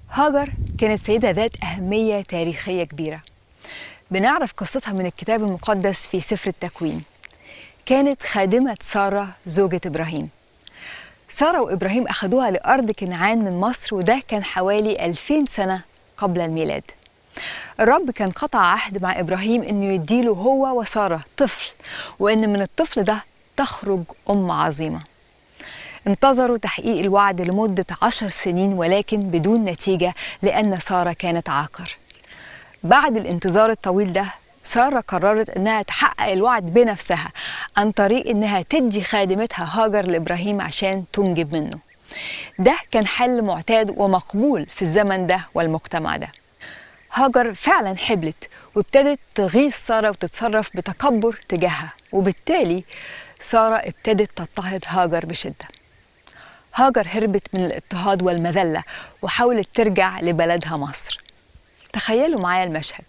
هاجر كانت سيدة ذات أهمية تاريخية كبيرة. بنعرف قصتها من الكتاب المقدس في سفر التكوين. كانت خادمة سارة زوجة إبراهيم. سارة وإبراهيم أخدوها لأرض كنعان من مصر، وده كان حوالي 2000 سنة قبل الميلاد. الرب كان قطع عهد مع إبراهيم إنه يديله هو وسارة طفل، وإن من الطفل ده تخرج أم عظيمة. انتظروا تحقيق الوعد لمدة 10 سنين، ولكن بدون نتيجة لأن سارة كانت عاقر. بعد الانتظار الطويل ده، سارة قررت إنها تحقق الوعد بنفسها عن طريق إنها تدي خادمتها هاجر لإبراهيم عشان تنجب منه. ده كان حل معتاد ومقبول في الزمن ده والمجتمع ده. هاجر فعلا حبلت وابتدت تغيظ سارة وتتصرف بتكبر تجاهها، وبالتالي سارة ابتدت تضطهد هاجر بشدة. هاجر هربت من الاضطهاد والمذلة وحاولت ترجع لبلدها مصر. تخيلوا معايا المشهد.